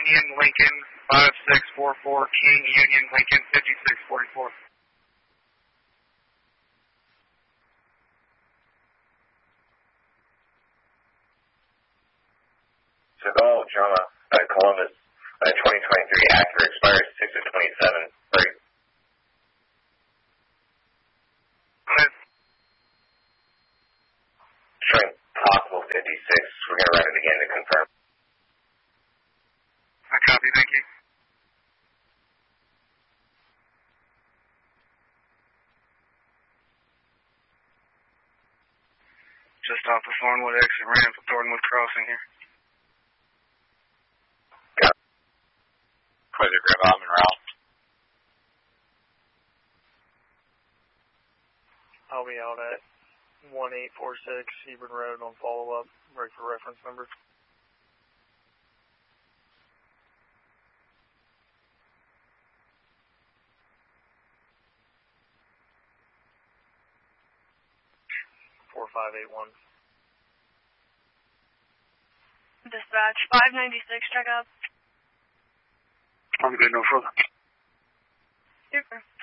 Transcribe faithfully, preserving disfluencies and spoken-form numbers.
Union Lincoln five six four four, King Union Lincoln fifty-six forty-four. Seagull, Drama, uh, Columbus, uh, twenty twenty-three, Acura expires six of twenty-seven, three. Showing possible fifty-six, we're going to run it again to confirm. I copy, thank you. Just off the Thornwood exit ramp at Thornwood Crossing here. Got it. Pleasure, Grandma, I'm in route. I'll be out at one eight four six Hebron Road on follow-up, ready for reference number. four five eight one. Dispatch, five ninety-six, check up. I'm good, no further. Super.